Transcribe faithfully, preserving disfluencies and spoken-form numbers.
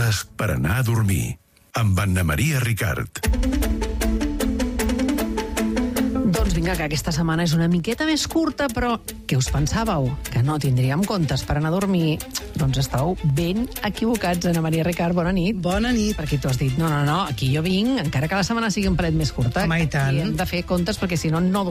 contes per anar a dormir, amb Anna Maria Ricard. Doncs vinga, que aquesta setmana és una miqueta més curta, però què us pensàveu? Que no tindríem contes per anar a dormir? Doncs estàu ben equivocats, Anna Maria Ricard, bona nit. Bona nit. Perquè tu has dit, no, no, no, aquí jo vinc, encara que la setmana sigui un palet més curta. Home, i tant. I hem de fer contes, perquè si no, no